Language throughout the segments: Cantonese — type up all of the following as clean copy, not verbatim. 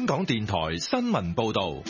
港電台新聞報道。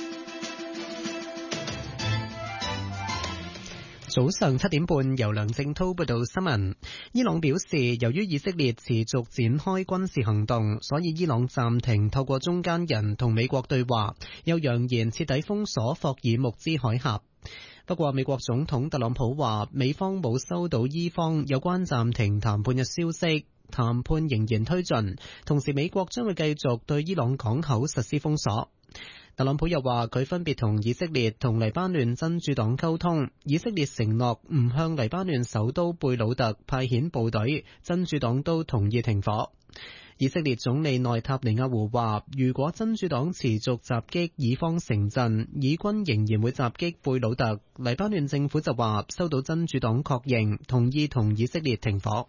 早上7點半，由梁正濤報道新聞。伊朗表示，由於以色列持續展開軍事行動，所以伊朗暫停透過中間人同美國對話，又揚言徹底封鎖霍爾木茲海峽。不過，美國總統特朗普話，美方冇收到伊方有關暫停談判嘅消息，談判仍然推進，同時美國將會繼續對伊朗港口實施封鎖。特朗普又話，佢分別同以色列同黎巴嫩真主黨溝通，以色列承諾唔向黎巴嫩首都貝魯特派遣部隊，真主黨都同意停火。以色列總理內塔尼亞胡話，如果真主黨持續襲擊以方城鎮，以軍仍然會襲擊貝魯特。黎巴嫩政府就話，收到真主黨確認，同意同以色列停火。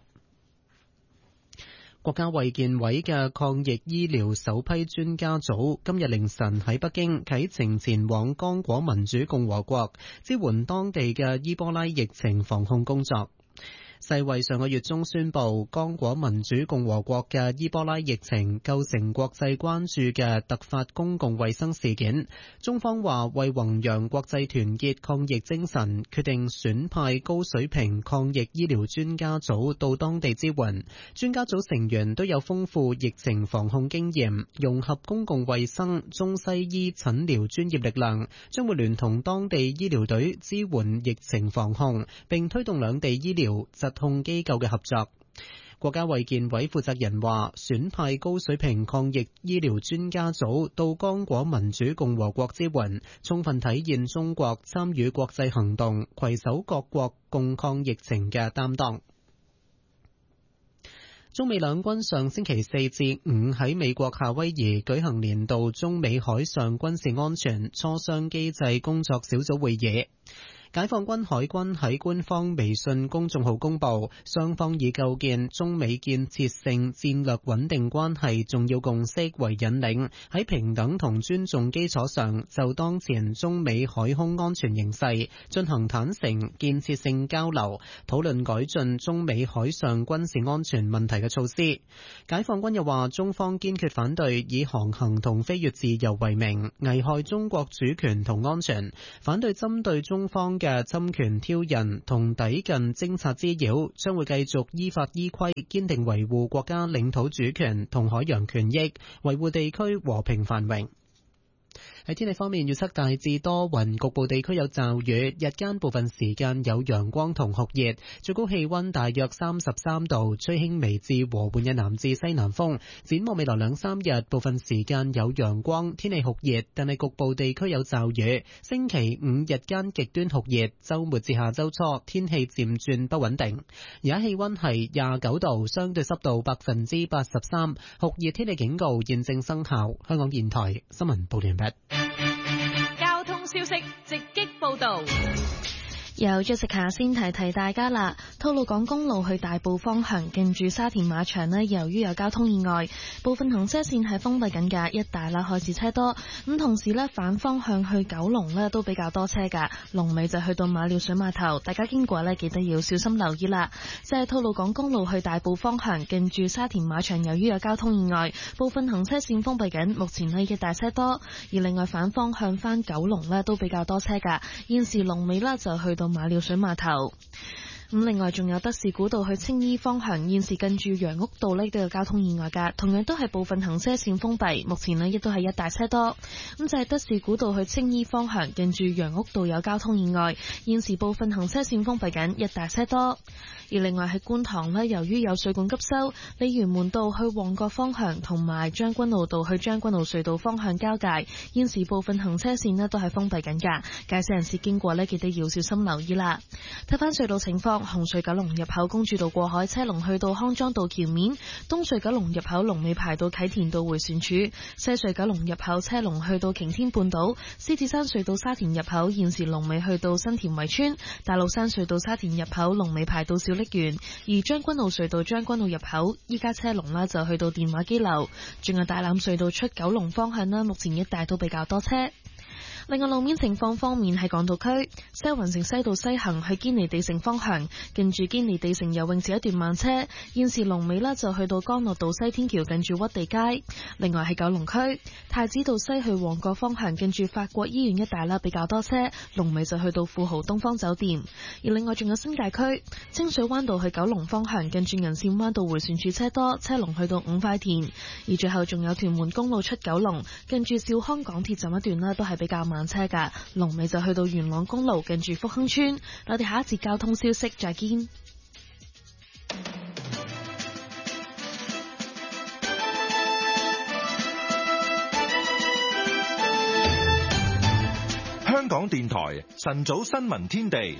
國家衛健委嘅抗疫醫療首批專家組今日凌晨喺北京啟程前往剛果民主共和國，支援當地嘅伊波拉疫情防控工作。世衛上個月中宣布，剛果民主共和國嘅伊波拉疫情構成國際關注嘅突發公共衛生事件。中方話，為弘揚國際團結抗疫精神，決定選派高水平抗疫醫療專家組到當地支援。專家組成員都有豐富疫情防控經驗，融合公共衛生、中西醫診療專業力量，將會聯同當地醫療隊支援疫情防控，並推動兩地醫療疾控機構嘅合作。國家衛健委負責人話，選派高水平抗疫醫療專家組到剛果民主共和國支援，充分體現中國參與國際行動、攜手各國共抗疫情嘅擔當。中美兩軍上星期4至5喺美國夏威夷舉行年度中美海上軍事安全磋商機制工作小組會議。解放軍海軍喺官方微信公眾號公佈，雙方以構建中美建設性戰略穩定關係重要共識為引領，喺平等同尊重基礎上，就當前中美海空安全形勢進行坦誠建設性交流，討論改進中美海上軍事安全問題嘅措施。解放軍又話，中方堅決反對以航行同飛越自由為名危害中國主權同安全，反對針對中方嘅侵權挑釁同抵近偵察滋擾，將會繼續依法依規堅定維護國家領土主權同海洋權益，維護地區和平繁榮。喺天氣方面，預測大致多雲，局部地區有驟雨，日間部分時間有陽光同酷熱，最高氣溫大約33度，吹輕微至和緩嘅南至西南風。展望未來2-3日，部分時間有陽光，天氣酷熱，但係局部地區有驟雨。星期5日間極端酷熱，周末至下周初天氣漸轉不穩定。而家氣溫係29度，相對濕度83%，酷熱天氣警告現正生效。香港電台新聞報道完畢。 交通消息直擊報道。 由 Jessica 先提提大家啦，吐露港公路去大埔方向近住沙田馬場呢，由於有交通意外，部分行車線係封閉緊㗎，一帶啦開始車多。咁同時呢，反方向去九龍呢都比較多車㗎，龍尾就去到馬料水碼頭，大家經過呢記得要小心留意啦。就係吐露港公路去大埔方向近住沙田馬場，由於有交通意外，部分行車線封閉緊，目前呢一帶車多。而另外反方向翻九龍呢都比較多車㗎，現時龍尾啦就去到馬料水碼頭。咁另外仲有德士古道去青衣方向，現時近住楊屋道呢都有交通意外㗎，同樣都係部分行車線封閉，目前呢亦都係一大車多。咁就係德士古道去青衣方向，近住楊屋道有交通意外，現時部分行車線封閉緊，一大車多。而另外喺觀塘呢，由於有水管急修，鯉魚門道去旺角方向同埋將軍澳道去將軍澳隧道方向交界，現時部分行車線呢都係封閉緊㗎，駕駛人士經過呢記得要小心留意啦。睇翻隧道情況，紅隧九龍入口公主道過海車龍去到康莊道橋面，東隧九龍入口龍尾排到啟田道迴旋處，西隧九龍入口車龍去到擎天半島，獅子山隧道沙田入口現時龍尾去到新田圍村，大老山隧道沙田入口龍尾排到小瀝源，而將軍澳隧道將軍澳入口依家車龍啦就去到電話機樓，仲有大欖隧道出九龍方向啦，目前一帶都比較多車。 另外路面情況方面，喺港島區西環城西道西行去堅尼地城方向，近住堅尼地城游泳池一段慢車，現時龍尾呢就去到干諾道西天橋近住屈地街。另外喺九龍區太子道西去旺角方向，近住法國醫院一帶啦比較多車，龍尾就去到富豪東方酒店。而另外仲有新界區清水灣道去九龍方向，近住銀線灣道回旋處車多，車龍去到五塊田。而最後仲有屯門公路出九龍，近住兆康港鐵站一段呢都係比較慢車噶，龍尾就去到元朗公路近住福亨村。我哋下一節交通消息再見。 香港電台晨早新聞天地。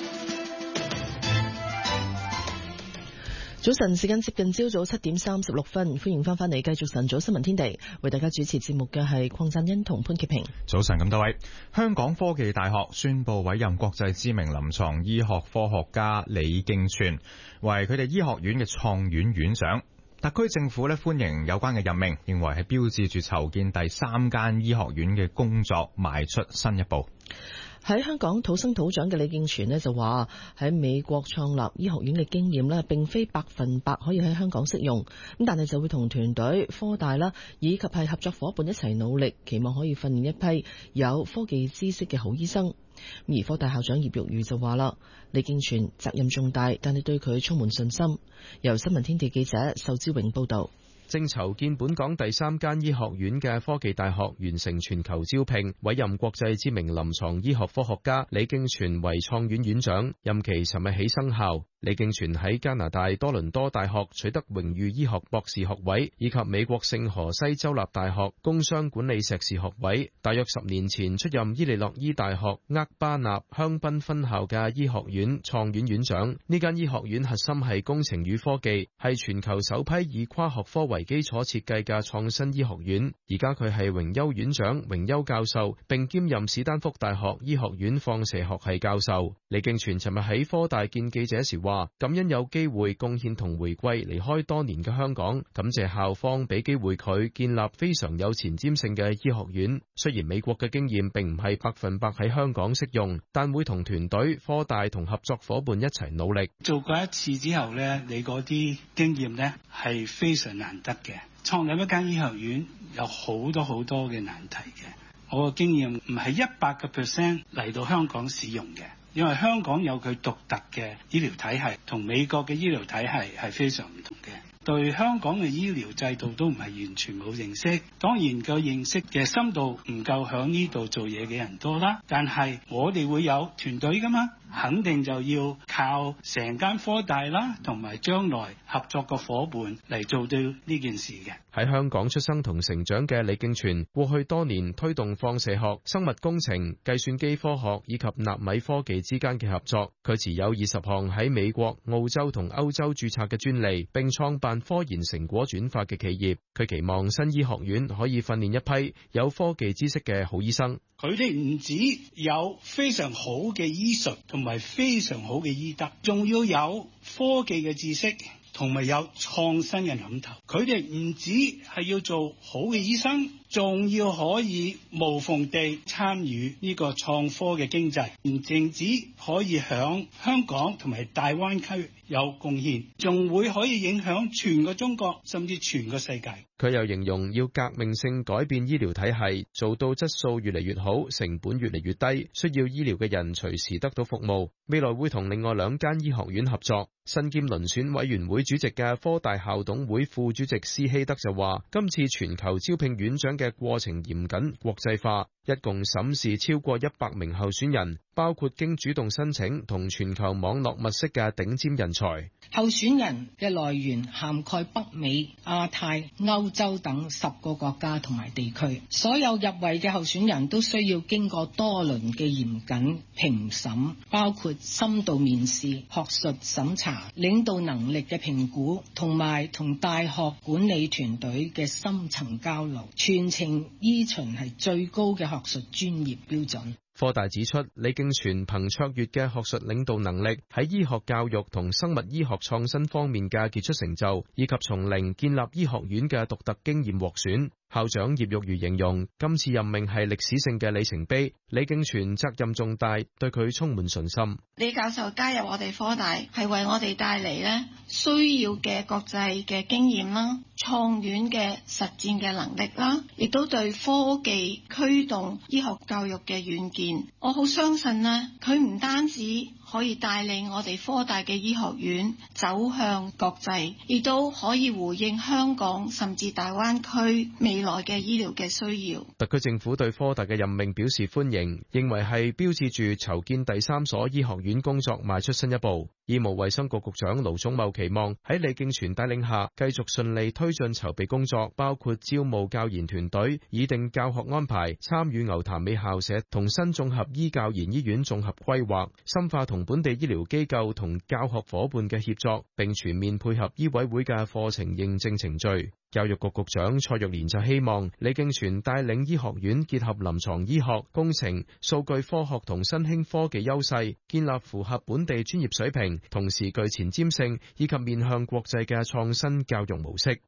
早晨，時間接近朝早7點36分，歡迎翻返嚟繼續晨早新聞天地，為大家主持節目嘅係鄺振欣同潘潔平。 早晨咁多位，香港科技大學宣布委任國際知名臨床醫學科學家李敬全為佢哋醫學院嘅創院院長。特區政府歡迎有關嘅任命，認為係標誌住籌建第3間醫學院嘅工作邁出新一步。 喺香港土生土長嘅李敬全就話喺美國創立醫學院嘅經驗並非100%可以喺香港適用，咁但係就會同團隊科大以及係合作夥伴一齊努力，期望可以訓練一批有科技知識嘅好醫生。而科大校長葉玉如就話啦，李敬全責任重大，但係對佢充滿信心。由新聞天地記者壽之永報道。 正籌建本港第3間醫學院嘅科技大學完成全球招聘，委任國際知名臨床醫學科學家李敬全為創院院長，任期尋日起生效。李敬全喺加拿大多倫多大學取得榮譽醫學博士學位，以及美國聖荷西州立大學工商管理碩士學位。大約10年前出任伊利諾伊大學厄巴納香檳分校嘅醫學院創院院長。呢間醫學院核心係工程與科技，係全球首批以跨學科為基礎設計嘅創新醫學院。而家佢係榮休院長、榮休教授，並兼任史丹福大學醫學院放射學系教授。李敬全尋日喺科大見記者時話，感恩有機會貢獻同回歸離開多年嘅香港，感謝校方俾機會佢建立非常有前瞻性嘅醫學院。雖然美國嘅經驗並唔係100%喺香港適用，但會同團隊科大同合作夥伴一齊努力。 做過一次之後呢，你嗰啲經驗呢係非常難得嘅。創立一間醫學院有好多嘅難題嘅，我嘅經驗唔係100% 嚟到香港使用嘅。因為香港有佢獨特嘅醫療體系，同美國嘅醫療體系係非常唔同嘅。對香港嘅醫療制度都唔係完全冇認識，當然個認識嘅深度唔夠響呢度做嘢嘅人多啦。但係我哋會有團隊㗎嘛，肯定就要靠成間科大啦，同埋將來合作嘅夥伴嚟做到呢件事嘅。 喺香港出生同成長嘅李敬全，過去多年推動放射學、生物工程、計算機科學以及納米科技之間嘅合作。佢持有20項喺美國、澳洲同歐洲註冊嘅專利，並創辦科研成果轉化嘅企業。佢期望新醫學院可以訓練一批有科技知識嘅好醫生。 佢哋唔止有非常好嘅醫術同埋非常好嘅醫德，仲要有科技嘅知識同埋有創新嘅諗頭。佢哋唔止係要做好嘅醫生，仲要可以無縫地參與呢個創科嘅經濟，唔淨止可以響香港同埋大灣區有貢獻，仲會可以影響全個中國甚至全個世界。 佢又形容要革命性改變醫療體系，做到質素越嚟越好，成本越嚟越低，需要醫療嘅人隨時得到服務。未來會同另外2間醫學院合作。身兼遴選委員會主席嘅科大校董會副主席施希德就話，今次全球招聘院長嘅過程嚴謹國際化，一共審視超過100名候選人，包括經主動申請同全球網絡物色嘅頂尖人才。 候選人嘅來源涵蓋北美、亞太、歐洲等10個國家同埋地區，所有入圍嘅候選人都需要經過多輪嘅嚴謹評審，包括深度面試、學術審查、領導能力嘅評估，同埋同大學管理團隊嘅深層交流，全程依循係最高嘅學術專業標準。 科大指出，李敬全憑卓越嘅學術領導能力，喺醫學教育同生物醫學創新方面嘅傑出成就，以及從零建立醫學院嘅獨特經驗獲選。 校長葉玉如形容今次任命係歷史性嘅里程碑，李敬全責任重大，對佢充滿信心。 李教授加入我哋科大，係為我哋帶嚟咧需要嘅國際嘅經驗啦、創院嘅實戰嘅能力啦，亦都對科技驅動醫學教育嘅遠見。我好相信呢，佢唔單止可以帶領我哋科大嘅醫學院走向國際，亦都可以回應香港甚至大灣區未來嘅醫療嘅需要。 特區政府對科大嘅任命表示歡迎，認為係標誌住籌建第3所醫學院工作邁出新一步。醫務衛生局局長盧寵茂期望喺李敬全帶領下繼續順利推進籌備工作，包括招募教研團隊、擬定教學安排、參與牛潭尾校舍同新綜合醫教研醫院綜合規劃，深化同本地醫療機構同教學夥伴嘅協作，並全面配合醫委會嘅課程認證程序。教育局局長蔡若蓮就希望李敬全帶領醫學院結合臨床醫學、工程、數據科學同新興科技優勢，建立符合本地專業水平，同時具前瞻性以及面向國際嘅創新教育模式。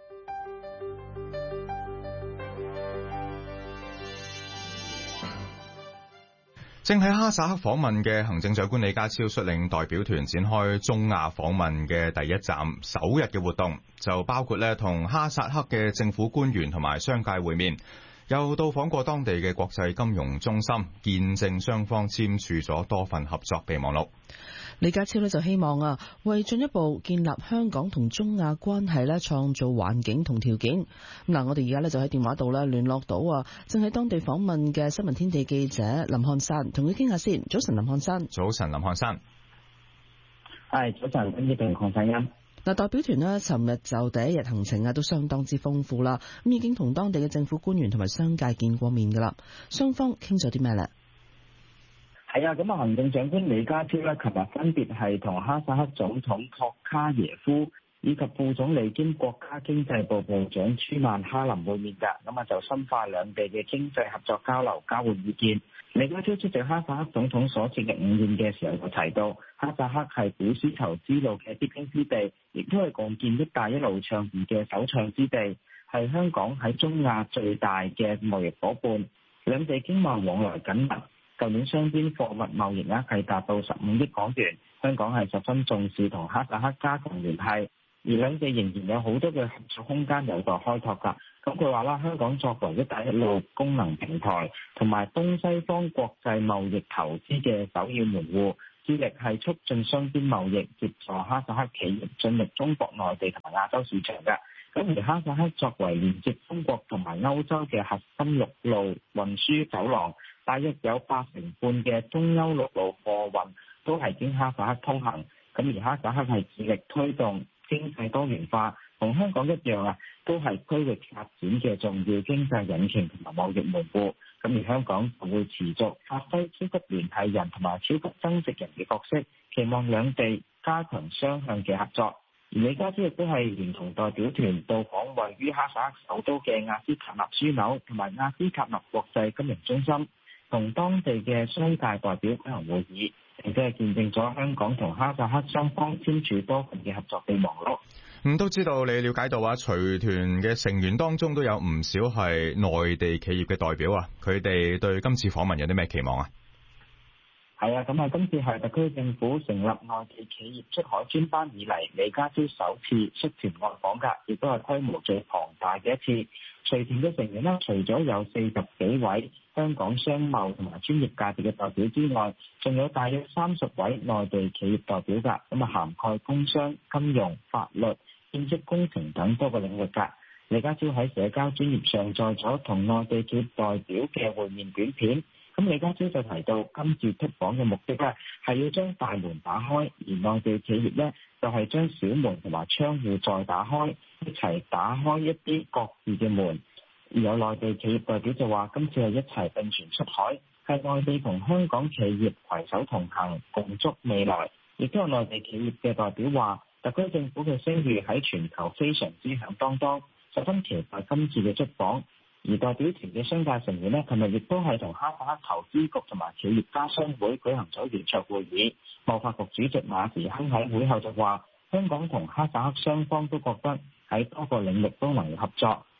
正喺哈薩克訪問嘅行政長官李家超率領代表團展開中亞訪問嘅第一站首日嘅活動，就包括同哈薩克嘅政府官員同埋商界會面，又到訪過當地嘅國際金融中心，見證雙方簽署咗多份合作備忘錄。 李家超就希望為進一步建立香港同中亞關係創造環境同條件。嗱，我哋而家就喺電話度聯絡到正喺當地訪問嘅新聞天地記者林漢山，同佢傾下先。早晨，林漢山。 早晨，林漢山。 係，早晨，跟住同鄺振恩。 嗱，代表團尋日就第一日行程都相當之豐富啦，咁已經同當地嘅政府官員同埋商界見過面噶啦，雙方傾咗啲咩呢？ 係啊，咁行政長官李家超琴日分別係同哈薩克總統托卡耶夫以及副總理兼國家經濟部部長舒曼哈林會面㗎，咁就深化兩地嘅經濟合作交流，交換意見。李家超出席哈薩克總統所設嘅午宴嘅時候就提到，哈薩克係古絲綢之路嘅必經之地，亦都係共建一帶一路倡議嘅首倡之地，係香港喺中亞最大嘅貿易夥伴，兩地經貿往來緊密。舊年雙邊貨物貿易額係達到15億港元，香港係十分重視同哈薩克加強聯繫，而兩地仍然有好多嘅合作空間有待開拓㗎。咁佢話啦，香港作為一帶一路功能平台同埋東西方國際貿易投資嘅首要門戶，致力係促進雙邊貿易，協助哈薩克企業進入中國內地同埋亞洲市場㗎。咁而哈薩克作為連接中國同埋歐洲嘅核心陸路運輸走廊，大約有80%嘅中歐陸路貨運都係經哈薩克通行。咁而哈薩克係致力推動經濟多元化，同香港一樣都係區域發展嘅重要經濟引擎同埋貿易門戶。咁而香港就會持續發揮超級聯繫人同埋超級增值人嘅角色，期望兩地加強雙向嘅合作。而李家超亦都係連同代表團到訪位於哈薩克首都嘅亞斯塔納樞紐同埋亞斯塔納國際金融中心，同當地嘅商界代表舉行會議，並且係見證咗香港同哈薩克雙方簽署多份嘅合作備忘錄。 都知道你了解到隨團嘅成員當中都有唔少係內地企業嘅代表佢哋對今次訪問有啲咩期望啊？ 係啊，咁今次係特區政府成立內地企業出海專班以嚟，李家超首次率團外訪㗎，亦都係規模最龐大嘅一次。隨團嘅成員除咗有40幾位香港商貿同埋專業界別嘅代表之外，仲有大約30位內地企業代表㗎，咁涵蓋工商、金融、法律、建築工程等多個領域㗎。李家超喺社交專頁上載咗同內地企業代表嘅會面短片。咁李家超就提到，今次出訪嘅目的係要將大門打開，而內地企業就係將小門同埋窗戶再打開，一齊打開一啲各自嘅門。而有內地企業代表就話，今次係一齊並船出海，係內地同香港企業攜手同行，共築未來。亦都有內地企業嘅代表話，特區政府嘅聲譽喺全球非常之響當當，十分期待今次嘅出訪。而代表團嘅商界成員琴日亦都係同哈薩克投資局同埋企業家商會舉行咗圓桌會議。貿發局主席馬時亨喺會後就話，香港同哈薩克雙方都覺得喺多個領域都能合作，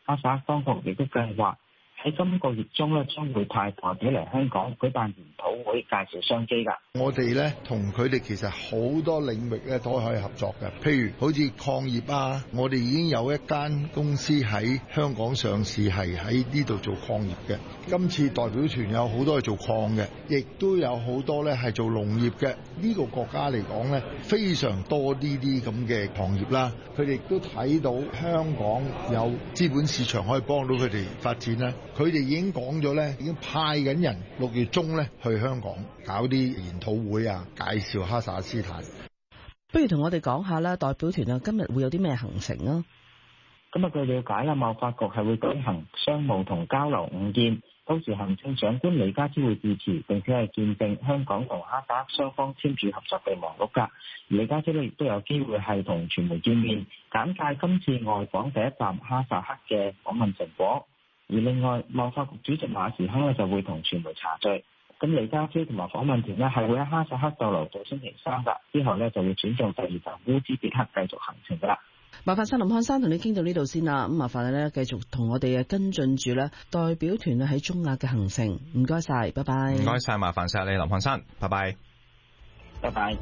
哈薩克當局亦都計劃喺今個月中咧，將會派代表嚟香港舉辦研討會，介紹商機㗎。 我哋咧同佢哋其實好多領域咧都可以合作嘅，譬如好似礦業啊，我哋已經有一間公司喺香港上市，係喺呢度做礦業嘅。今次代表團有好多係做礦嘅，亦都有好多咧係做農業嘅。呢個國家嚟講咧，非常多呢啲咁嘅行業啦。佢哋亦都睇到香港有資本市場可以幫到佢哋發展啦。佢哋已經講咗咧，已經派緊人6月中咧去香港搞啲研討會啊，介紹哈薩克斯坦。 不如同我哋講下啦，代表團啊，今日會有啲咩行程啊？ 今日據了解啦，貿發局係會舉行商務同交流午宴，到時行政長官李家超會致辭，並且係見證香港同哈薩克雙方簽署合作備忘錄㗎。而李家超亦都有機會係同傳媒見面，簡介今次外訪第一站哈薩克嘅訪問成果。而另外，貿發局主席馬時亨就會同傳媒茶敘。咁李家超同埋訪問團係會喺哈薩克逗留到星期3㗎，之後就會轉到第2站烏茲別克繼續行程㗎啦。 麻煩晒林漢山同你傾到呢度先啦。咁麻煩你咧繼續同我哋跟進住咧代表團喺中亞嘅行程。唔該晒，拜拜。 唔該晒，麻煩晒你林漢山，拜拜。 拜拜。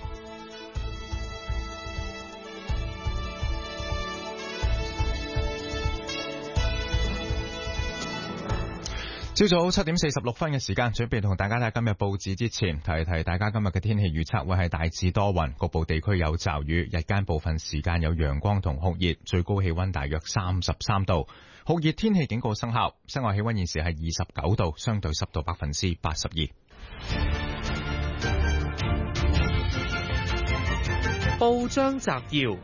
朝早7點46分嘅時間，準備同大家睇今日報紙之前，提提大家今日嘅天氣預測會係大致多雲，局部地區有驟雨，日間部分時間有陽光同酷熱，最高氣溫大約33度，酷熱天氣警告生效。室外氣溫現時係29度，相對濕度82%。 報章摘要。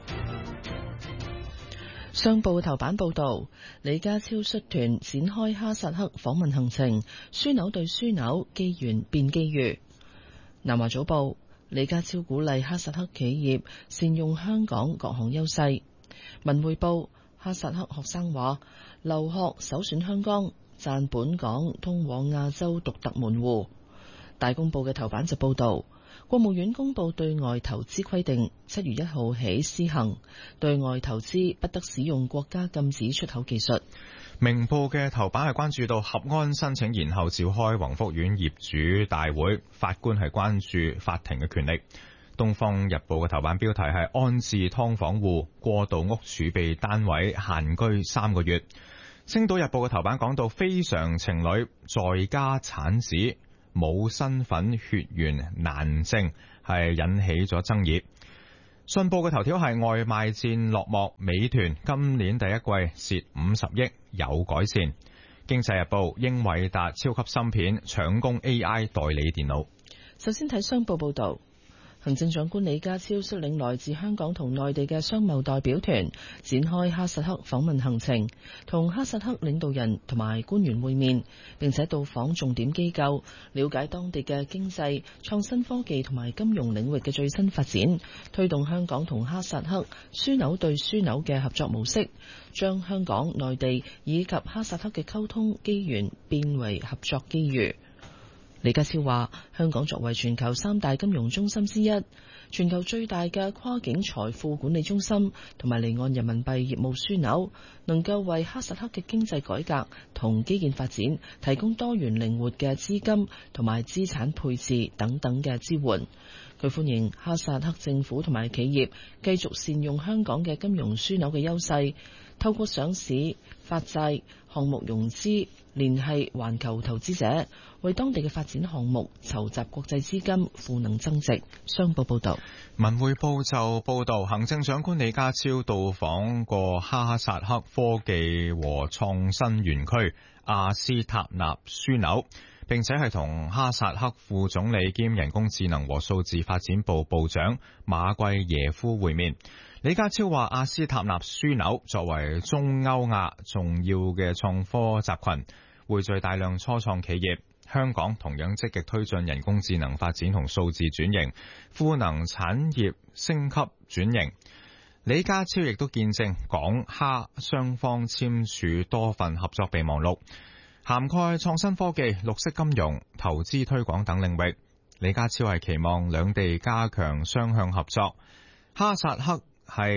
上報頭版報道，李家超率團展開哈薩克訪問行程，樞紐對樞紐，機緣變機遇。南華早報，李家超鼓勵哈薩克企業善用香港各項優勢。文匯報，哈薩克學生話留學首選香港，讚本港通往亞洲獨特門戶。大公報嘅頭版就報道，國務院公布對外投資規定，7月1號起施行，對外投資不得使用國家禁止出口技術。 明報嘅頭版係關注到合安申請延後召開宏福苑業主大會，法官係關注法庭嘅權力。東方日報嘅頭版標題係安置劏房戶過渡屋儲備單位限居3個月。星島日報嘅頭版講到非常情侶在家產子冇身份血緣難證，係引起咗爭議。信報嘅頭條係外賣戰落幕，美團今年第一季蝕50億有改善。經濟日報，英偉達超級芯片搶攻 AI 代理電腦。 首先睇商報報道。行政長官李家超率領來自香港同內地嘅商貿代表團展開哈薩克訪問行程，同哈薩克領導人同埋官員會面，並且到訪重點機構，了解當地嘅經濟、創新科技同埋金融領域嘅最新發展，推動香港同哈薩克樞紐對樞紐嘅合作模式，將香港、內地以及哈薩克嘅溝通機緣變為合作機遇。李家超話，香港作為全球3大金融中心之一，全球最大嘅跨境財富管理中心同埋離岸人民幣業務樞紐，能夠為哈薩克嘅經濟改革同基建發展提供多元靈活嘅資金同埋資產配置等等嘅支援。佢歡迎哈薩克政府同埋企業繼續善用香港嘅金融樞紐嘅優勢，透過上市、發債、項目融資，聯繫環球投資者，為當地嘅發展項目籌集國際資金，賦能增值。商報報道。 文匯報就報道，行政長官李家超到訪過哈薩克科技和創新園區阿斯塔納樞紐，並且係同哈薩克副總理兼人工智能和數字發展部部長馬貴耶夫會面。李家超話，阿斯塔納樞紐作為中歐亞重要嘅創科集群，匯聚大量初創企業。香港同樣積極推進人工智能發展同數字轉型，賦能產業升級轉型。李家超亦都見證港哈雙方簽署多份合作備忘錄，涵蓋創新科技、綠色金融、投資推廣等領域。李家超係期望兩地加強雙向合作。哈薩克係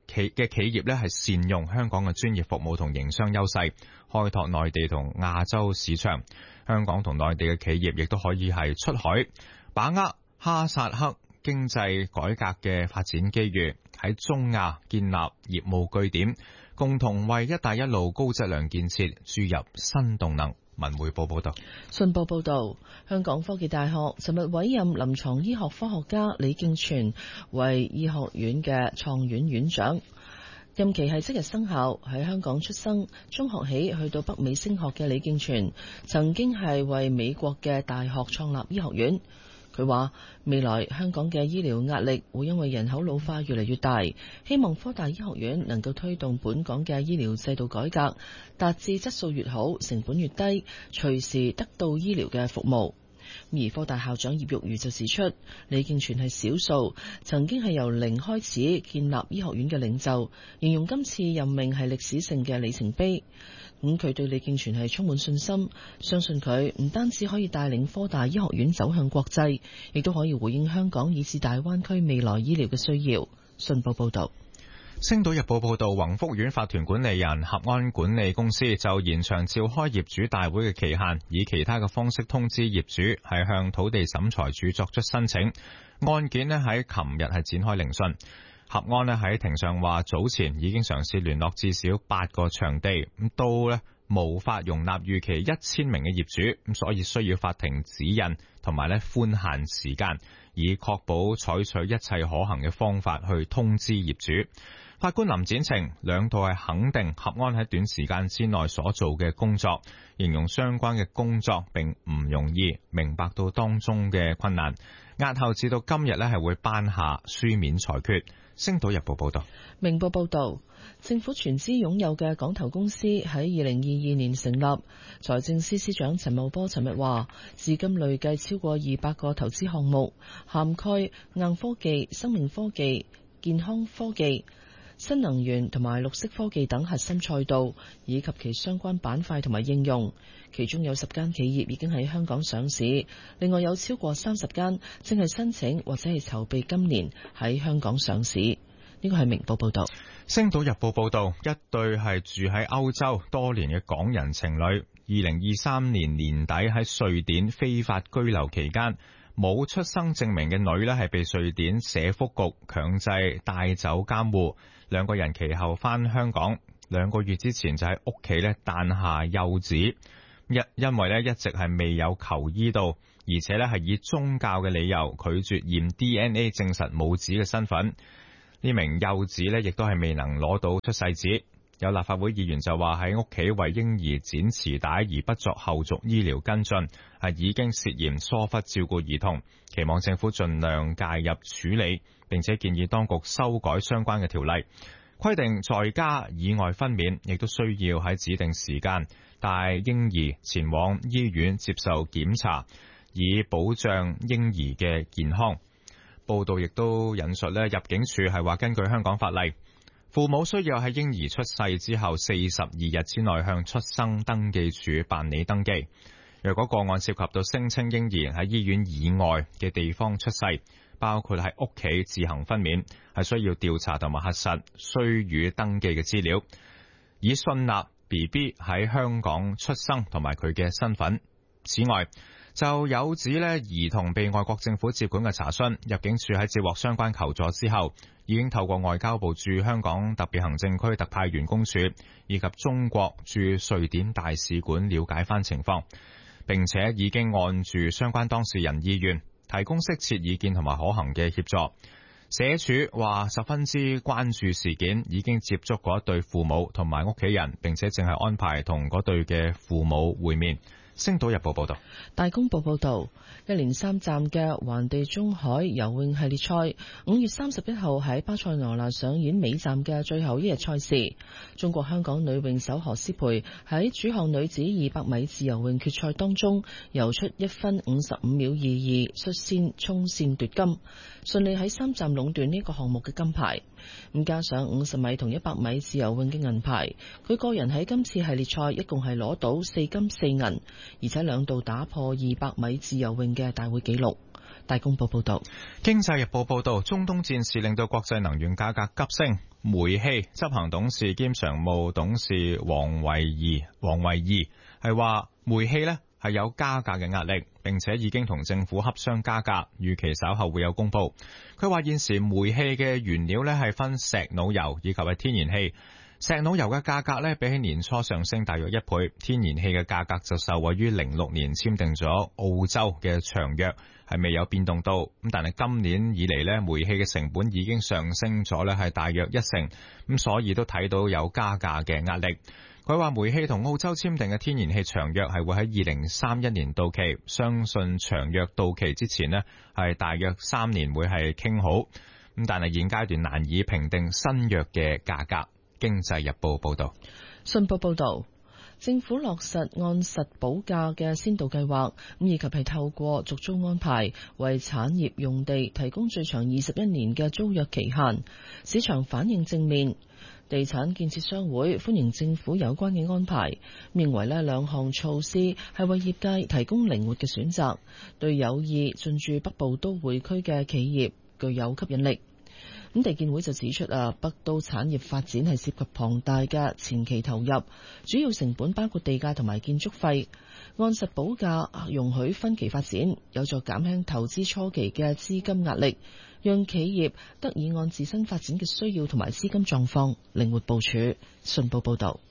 企業咧係善用香港嘅專業服務同營商優勢，開拓內地同亞洲市場。香港同內地嘅企業亦都可以係出海，把握哈薩克經濟改革嘅發展機遇，喺中亞建立業務據點，共同為一帶一路高質量建設注入新動能。文匯報報道。 信報報道，香港科技大學尋日委任臨床醫學科學家李敬全為醫學院嘅創院院長，任期係即日生效。喺香港出生，中學起去到北美升學嘅李敬全，曾經係為美國嘅大學創立醫學院。佢話未來香港嘅醫療壓力會因為人口老化越嚟越大，希望科大醫學院能夠推動本港嘅醫療制度改革，達至質素越好、成本越低，隨時得到醫療嘅服務。而科大校長葉玉如就指出，李敬全係少數曾經係由零開始建立醫學院嘅領袖，形容今次任命係歷史性嘅里程碑。佢對李敬全係充滿信心，相信佢唔單止可以帶領科大醫學院走向國際，亦都可以回應香港以至大灣區未來醫療嘅需要。信報報道。 星島日報報道，宏福苑法團管理人合安管理公司就延長召開業主大會嘅期限，以其他嘅方式通知業主係向土地審裁處作出申請。案件呢喺琴日係展開聆訊。合安呢喺庭上話，早前已經嘗試聯絡至少8個場地，都呢無法容納預期1000名嘅業主，所以需要法庭指引同埋呢寬限時間，以確保採取一切可行嘅方法去通知業主。法官林展晴兩度係肯定合安喺短時間之內所做嘅工作，形容相關嘅工作並唔容易，明白到當中嘅困難，押後至到今日呢係會頒下書面裁決。星島日報報道。 明報報道，政府全資擁有嘅港投公司喺2022年成立。財政司司長陳茂波尋日話，至今累計超過200個投資項目，涵蓋硬科技、生命科技、健康科技、新能源同埋綠色科技等核心賽道，以及其相關板塊同埋應用。其中有10間企業已經喺香港上市，另外有超過30間正係申請或者係籌備今年喺香港上市。呢個係明報報道。 星島日報報道，一對係住喺歐洲多年嘅港人情侶，2023年年底喺瑞典非法居留期間，冇出生證明嘅女呢係被瑞典社福局強制帶走監護。兩個人其後返香港，2個月之前就喺屋企呢誕下幼子。因為呢一直係未有求醫到，而且呢係以宗教嘅理由拒絕驗 DNA 證實母子嘅身份。呢名幼子呢亦都係未能攞到出世紙。有立法會議員就話喺屋企為嬰兒剪臍帶而不作後續醫療跟進，係已經涉嫌疏忽照顧兒童，期望政府盡量介入處理，並且建議當局修改相關嘅條例，規定在家以外分娩亦都需要喺指定時間帶嬰兒前往醫院接受檢查，以保障嬰兒嘅健康。報道亦都引述入境處係話，根據香港法例，父母需要喺嬰兒出世之後42日之內向出生登記處辦理登記。若果個案涉及到聲稱嬰兒喺醫院以外嘅地方出世，包括喺屋企自行分娩，係需要調查同埋核實需予登記嘅資料，以信納 BB 喺香港出生同埋佢嘅身份。此外，就有指兒童被外國政府接管嘅查詢，入境處喺接獲相關求助之後，已經透過外交部駐香港特別行政區特派員公署以及中國駐瑞典大使館了解翻情況，並且已經按住相關當事人意願提供適切意見同埋可行嘅協助。社署話十分之關注事件，已經接觸嗰一對父母同埋屋企人，並且正係安排同嗰對嘅父母會面。星島日報報道。 大公報報道，一連3站嘅環地中海游泳系列賽5月31號喺巴塞羅那上演尾站嘅最後一日賽事。中國香港女泳手何詩蓓喺主項女子200米自由泳決賽當中游出1分55秒22，率先衝線奪金，順利喺3站壟斷呢個項目嘅金牌。咁加上50米同100米自由泳嘅銀牌，佢個人喺今次系列賽一共係攞到4金4銀，而且2度打破200米自由泳嘅大會紀錄。大公報報道。 經濟日報報道，中東戰事令到國際能源價格急升， 煤氣執行董事兼常務董事黃惠儀係話煤氣呢係有加價嘅壓力，並且已經同政府洽商加價，預期稍後會有公佈。佢話現時煤氣嘅原料呢係分石腦油以及係天然氣。石腦油嘅價格呢比起年初上升大約1倍，天然氣嘅價格就受惠於06年簽訂咗澳洲嘅長約，係未有變動到。咁但係今年以嚟呢，煤氣嘅成本已經上升咗呢係大約1成，咁所以都睇到有加價嘅壓力。佢話煤氣同澳洲簽訂嘅天然氣長約係會喺2031年到期，相信長約到期之前呢係大約3年會係傾好，咁但係現階段難以評定新約嘅價格。經濟日報報道。 信報報道，政府落實按實補價嘅先導計劃，以及係透過續租安排，為產業用地提供最長21年嘅租約期限，市場反應正面。地產建設商會歡迎政府有關嘅安排，認為呢兩項措施係為業界提供靈活嘅選擇，對有意進駐北部都會區嘅企業具有吸引力。咁地建會就指出北都產業發展係涉及龐大嘅前期投入，主要成本包括地價同埋建築費。按實補價容許分期發展，有助減輕投資初期嘅資金壓力，讓企業得以按自身發展嘅需要同埋資金狀況靈活部署。信報報道。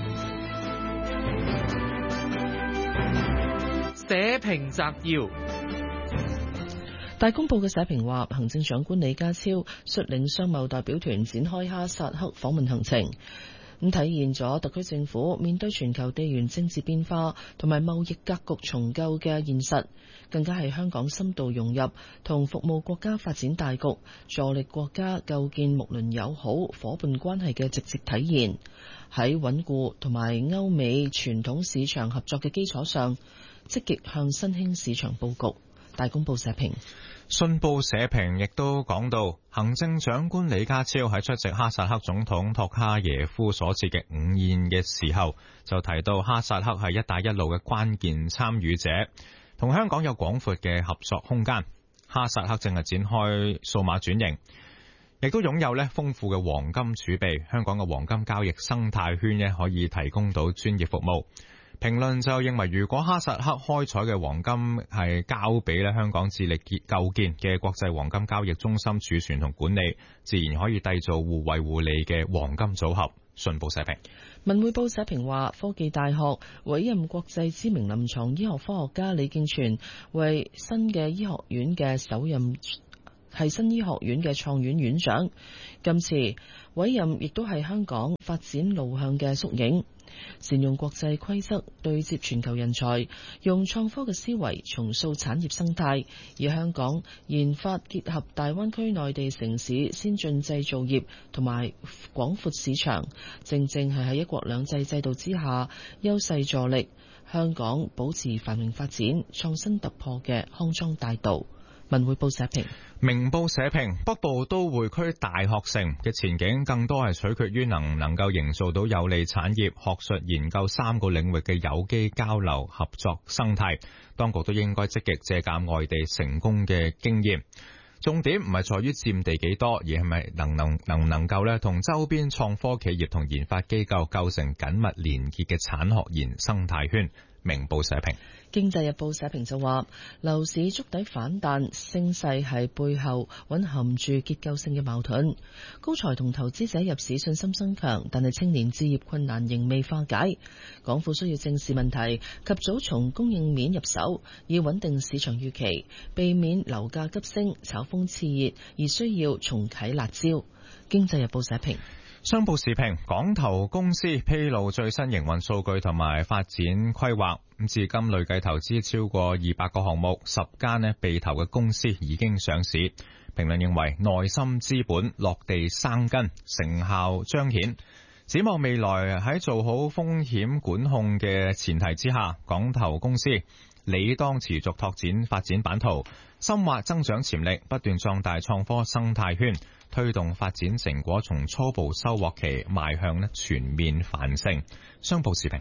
社評摘要。 大公報嘅社評話，行政長官李家超率領商貿代表團展開哈薩克訪問行程，咁體現咗特區政府面對全球地緣政治變化同埋貿易格局重構嘅現實，更加係香港深度融入同服務國家發展大局，助力國家構建睦鄰友好夥伴關係嘅直接體現。喺穩固同埋歐美傳統市場合作嘅基礎上，積極向新興市場佈局。大公報社評。 信報社評亦都講到，行政長官李家超喺出席哈薩克總統托卡耶夫所設嘅午宴嘅時候，就提到哈薩克係一帶一路嘅關鍵參與者，同香港有廣闊嘅合作空間。哈薩克正係展開數碼轉型，亦都擁有豐富嘅黃金儲備，香港嘅黃金交易生態圈可以提供到專業服務。評論就認為，如果哈薩克開採嘅黃金係交俾香港致力構建嘅國際黃金交易中心儲存同管理，自然可以締造互惠互利嘅黃金組合。信報社評。 文匯報社評話，科技大學委任國際知名臨床醫學科學家李敬全為新嘅醫學院嘅首任，係新醫學院嘅創院院長。今次委任亦都係香港發展路向嘅縮影。善用國際規則對接全球人才，用創科嘅思維重塑產業生態，以香港研發結合大灣區內地城市先進製造業同埋廣闊市場，正正係喺一國兩制制度之下優勢助力香港保持繁榮發展、創新突破嘅康莊大道。文匯報社評。 明報社評，北部都會區大學城嘅前景更多係取決於能唔能夠營造到有利產業、學術研究3個領域嘅有機交流合作生態。當局都應該積極借鑒外地成功嘅經驗，重點唔係在於佔地幾多，而係咪能唔能夠同周邊創科企業同研發機構構成緊密連結嘅產學研生態圈。明報社評。 經濟日報社評就話，樓市觸底反彈升勢係背後蘊含住結構性嘅矛盾，高才同投資者入市信心增強，但係青年置業困難仍未化解，港府需要正視問題，及早從供應面入手，以穩定市場預期，避免樓價急升炒風熾熱，而需要重啟辣椒。經濟日報社評。 商報時評，港投公司披露最新營運數據同埋發展規劃，至今累計投資超過200個項目，10間被投嘅公司已經上市。評論認為，內心資本落地生根，成效彰顯。展望未來，喺做好風險管控嘅前提之下，港投公司理當持續拓展發展版圖，深挖增長潛力，不斷壯大創科生態圈，推動發展成果從初步收穫期邁向全面繁盛。商報時評。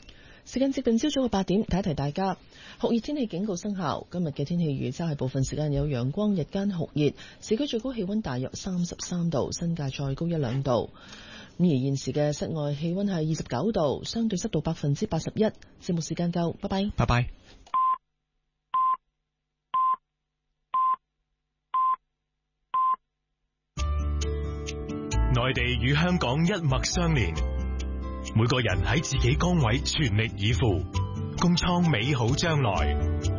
時間接近朝早嘅8點，提一提大家酷熱天氣警告生效。今日嘅天氣預測係部分時間有陽光，日間酷熱，市區最高氣溫大約33度，新界再高1-2度。咁而現時嘅室外氣溫係29度，相對濕度81%。節目時間夠，拜拜。 拜拜。 內地與香港一脈相連，每個人喺自己崗位全力以赴，共創美好將來。